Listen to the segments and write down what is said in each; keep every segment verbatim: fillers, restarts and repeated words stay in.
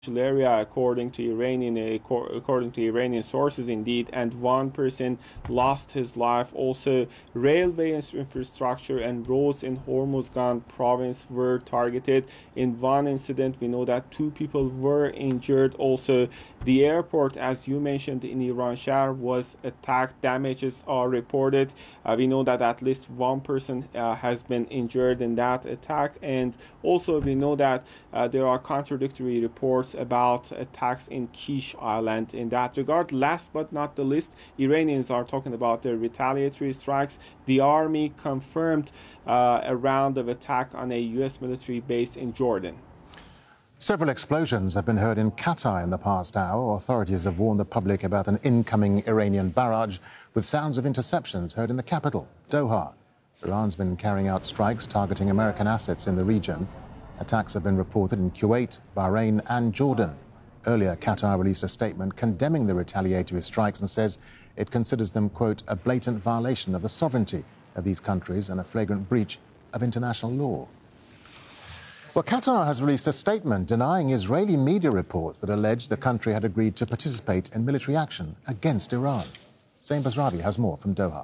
area, according to Iranian according to Iranian sources, indeed, and one person lost his life. Also, railway infrastructure and roads in Hormuzgan province were targeted. In one incident, we know that two people were injured. Also, the airport, as you mentioned, in Iran Shahr was attacked. Damages are reported. Uh, we know that at least one person uh, has been injured in that attack, and also we know that uh, there are contradictory reports about attacks in Kish Island in that regard. Last but not the least, Iranians are talking about their retaliatory strikes. The army confirmed uh, a round of attack on a U S military base in Jordan. Several explosions have been heard in Qatar in the past hour. Authorities have warned the public about an incoming Iranian barrage, with sounds of interceptions heard in the capital, Doha. Iran's been carrying out strikes targeting American assets in the region. Attacks have been reported in Kuwait, Bahrain and Jordan. Earlier, Qatar released a statement condemning the retaliatory strikes and says it considers them, quote, a blatant violation of the sovereignty of these countries and a flagrant breach of international law. Well, Qatar has released a statement denying Israeli media reports that allege the country had agreed to participate in military action against Iran. Zain Basravi has more from Doha.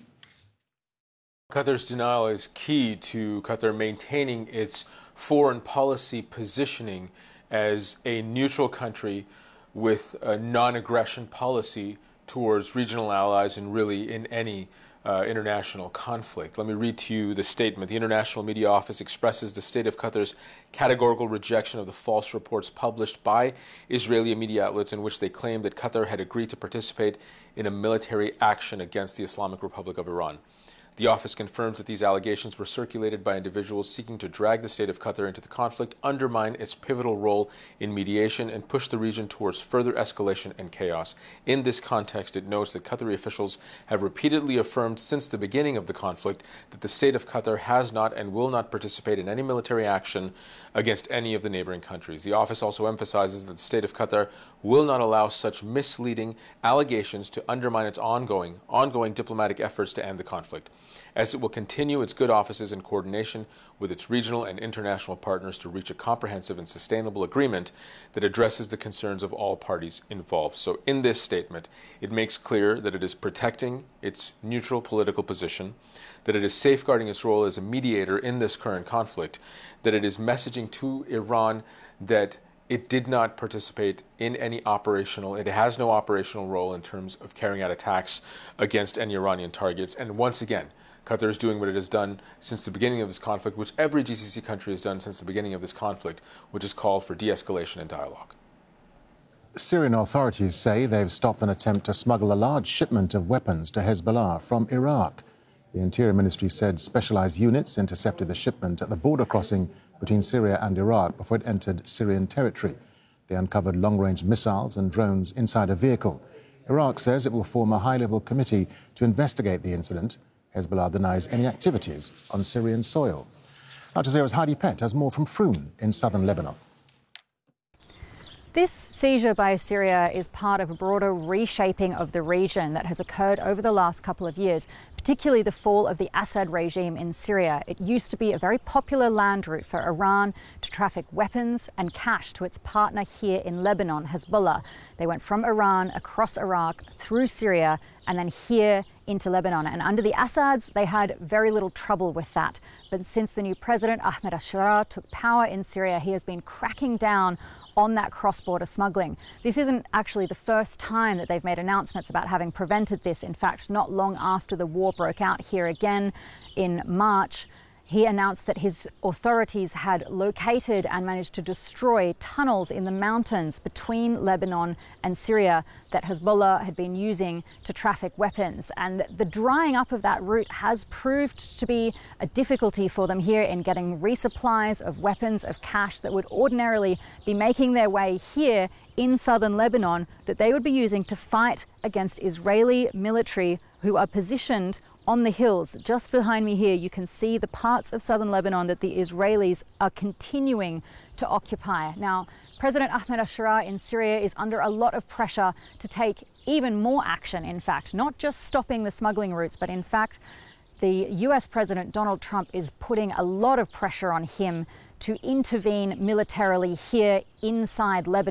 Qatar's denial is key to Qatar maintaining its foreign policy positioning as a neutral country with a non-aggression policy towards regional allies and really in any uh, international conflict. Let me read to you the statement. The International Media Office expresses the state of Qatar's categorical rejection of the false reports published by Israeli media outlets in which they claimed that Qatar had agreed to participate in a military action against the Islamic Republic of Iran. The office confirms that these allegations were circulated by individuals seeking to drag the state of Qatar into the conflict, undermine its pivotal role in mediation, and push the region towards further escalation and chaos. In this context, it notes that Qatari officials have repeatedly affirmed since the beginning of the conflict that the state of Qatar has not and will not participate in any military action against any of the neighboring countries. The office also emphasizes that the state of Qatar will not allow such misleading allegations to undermine its ongoing, ongoing diplomatic efforts to end the conflict, as it will continue its good offices in coordination with its regional and international partners to reach a comprehensive and sustainable agreement that addresses the concerns of all parties involved. So in this statement, it makes clear that it is protecting its neutral political position, that it is safeguarding its role as a mediator in this current conflict, that it is messaging to Iran that it did not participate in any operational, it has no operational role in terms of carrying out attacks against any Iranian targets. And once again, Qatar is doing what it has done since the beginning of this conflict, which every G C C country has done since the beginning of this conflict, which is called for de-escalation and dialogue. Syrian authorities say they've stopped an attempt to smuggle a large shipment of weapons to Hezbollah from Iraq. The Interior Ministry said specialized units intercepted the shipment at the border crossing between Syria and Iraq before it entered Syrian territory. They uncovered long-range missiles and drones inside a vehicle. Iraq says it will form a high-level committee to investigate the incident. Hezbollah denies any activities on Syrian soil. Al Jazeera's Heidi Pett has more from Froun in southern Lebanon. This seizure by Syria is part of a broader reshaping of the region that has occurred over the last couple of years, particularly the fall of the Assad regime in Syria. It used to be a very popular land route for Iran to traffic weapons and cash to its partner here in Lebanon, Hezbollah. They went from Iran across Iraq through Syria and then here into Lebanon. And under the Assads, they had very little trouble with that. But since the new president, Ahmed al-Sharaa, took power in Syria, he has been cracking down on that cross-border smuggling. This isn't actually the first time that they've made announcements about having prevented this. In fact, not long after the war broke out here again in March, he announced that his authorities had located and managed to destroy tunnels in the mountains between Lebanon and Syria that Hezbollah had been using to traffic weapons. And the drying up of that route has proved to be a difficulty for them here in getting resupplies of weapons, of cash that would ordinarily be making their way here in southern Lebanon, that they would be using to fight against Israeli military who are positioned on the hills. Just behind me here, you can see the parts of southern Lebanon that the Israelis are continuing to occupy. Now, President Ahmed al-Sharaa in Syria is under a lot of pressure to take even more action, in fact, not just stopping the smuggling routes, but in fact, the U S President Donald Trump is putting a lot of pressure on him to intervene militarily here inside Lebanon.